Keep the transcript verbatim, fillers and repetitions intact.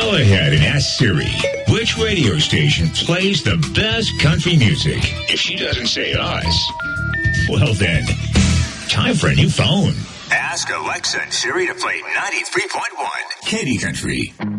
Go ahead and ask Siri which radio station plays the best country music. If she doesn't say us, well then, time for a new phone. Ask Alexa and Siri to play ninety-three point one Katy Country.